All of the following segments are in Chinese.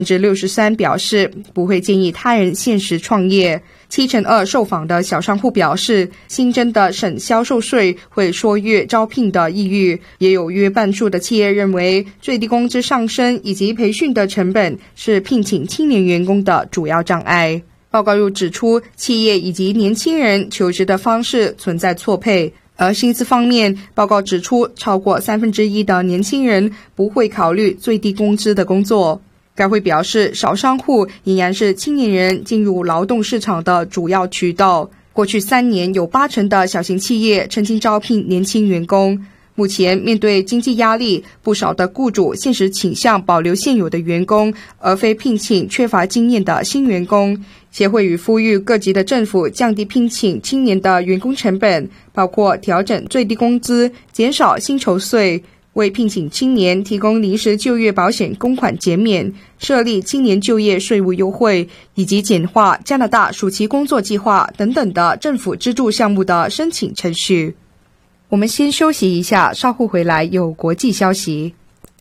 63%表示不会建议他人现实创业。72%受访的小商户表示，新增的省销售税会削弱招聘的意欲。也有约半数的企业认为，最低工资上升以及培训的成本是聘请青年员工的主要障碍。报告又指出，企业以及年轻人求职的方式存在错配。而薪资方面，报告指出，超过1/3的年轻人不会考虑最低工资的工作。该会表示，小商户仍然是青年人进入劳动市场的主要渠道。过去3年，有80%的小型企业曾经招聘年轻员工。目前面对经济压力，不少的雇主现实倾向保留现有的员工，而非聘请缺乏经验的新员工。协会与呼吁各级的政府降低聘请青年的员工成本，包括调整最低工资、减少薪酬税、为聘请青年提供临时就业保险公款减免、设立青年就业税务优惠，以及简化加拿大暑期工作计划等等的政府资助项目的申请程序。我们先休息一下，稍后回来有国际消息。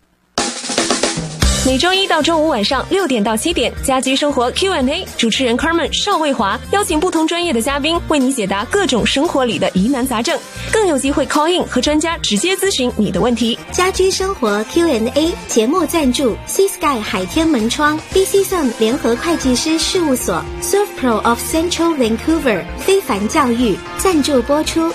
每周一到周五晚上6点到7点，家居生活 Q&A， 主持人 Carmen 邵卫华邀请不同专业的嘉宾为你解答各种生活里的疑难杂症，更有机会 call in 和专家直接咨询你的问题。 家居生活 Q&A 节目赞助 Sea Sky 海天门窗 BC Sun 联合会计师事务所 SurfPro of Central Vancouver 非凡教育赞助播出。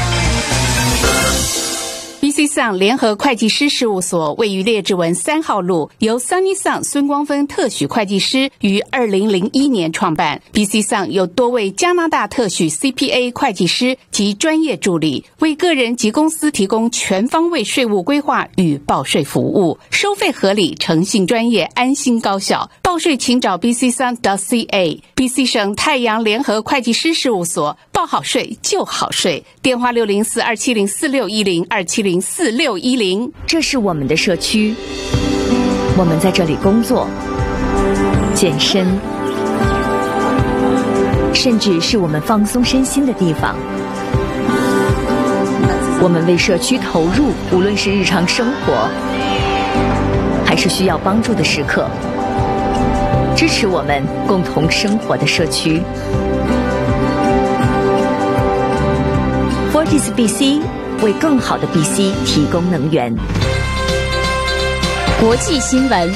BC Sun 联合会计师事务所位于列治文3号路，由 Sunny Sun 孙光芬特许会计师于2001年创办。BC Sun 有多位加拿大特许 CPA 会计师及专业助理，为个人及公司提供全方位税务规划与报税服务，收费合理，诚信专业，安心高效。报税请找 bcsun.ca。 BC 省太阳联合会计师事务所，报好税就好税，电话604-270-4610 270-4610。 这是我们的社区，我们在这里工作、健身，甚至是我们放松身心的地方。我们为社区投入，无论是日常生活还是需要帮助的时刻，支持我们共同生活的社区。Fortis BC 为更好的 BC 提供能源。国际新闻。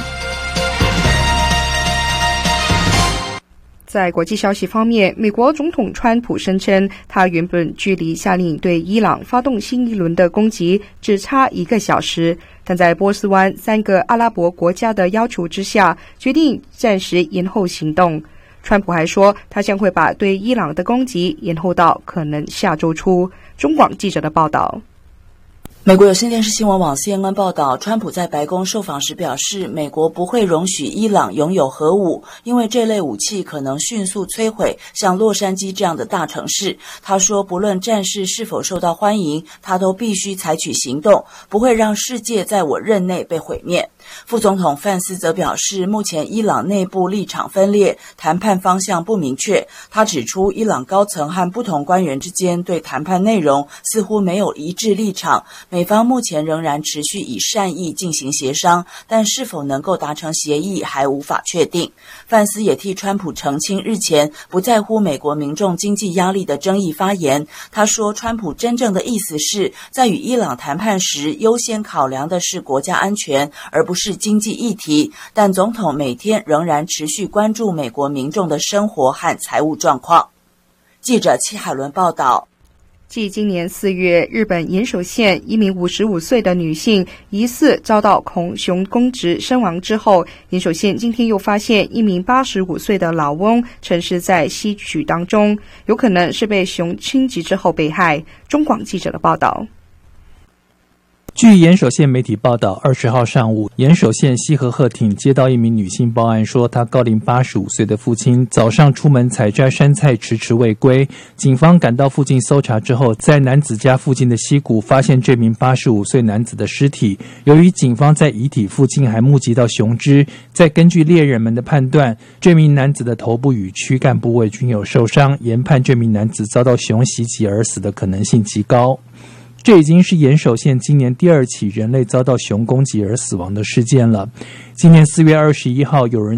在国际消息方面，美国总统川普声称，他原本距离下令对伊朗发动新一轮的攻击只差1个小时，但在波斯湾3个阿拉伯国家的要求之下，决定暂时延后行动。川普还说，他将会把对伊朗的攻击延后到可能下周初。中广记者的报道。 美国有线电视新闻网 CNN 报道，川普在白宫受访时表示，美国不会容许伊朗拥有核武，因为这类武器可能迅速摧毁像洛杉矶这样的大城市。他说，不论战事是否受到欢迎，他都必须采取行动，不会让世界在我任内被毁灭。副总统范斯则表示，目前伊朗内部立场分裂，谈判方向不明确。他指出，伊朗高层和不同官员之间对谈判内容似乎没有一致立场，美方目前仍然持续以善意进行协商，但是否能够达成协议还无法确定。范斯也替川普澄清日前不在乎美国民众经济压力的争议发言。他说，川普真正的意思是在与伊朗谈判时，优先考量的是国家安全，而不是经济议题，但总统每天仍然持续关注美国民众的生活和财务状况。记者戚海伦报道。 继今年4月，日本岩手县一名55岁的女性疑似遭到恐熊攻击身亡之后，岩手县今天又发现一名85岁的老翁沉尸在溪渠当中，有可能是被熊侵袭之后被害。中广记者的报道。 据岩手县媒体报道，20号上午，岩手县西河鹤町接到一名女性报案，说她高龄85岁的父亲早上出门采摘山菜迟迟未归。警方赶到附近搜查之后，在男子家附近的溪谷发现这名85岁男子的尸体。由于警方在遗体附近还目击到熊只，再根据猎人们的判断，这名男子的头部与躯干部位均有受伤，研判这名男子遭到熊袭击而死的可能性极高。这已经是岩手县今年第2起人类遭到熊攻击而死亡的事件了。今年4月21号，有人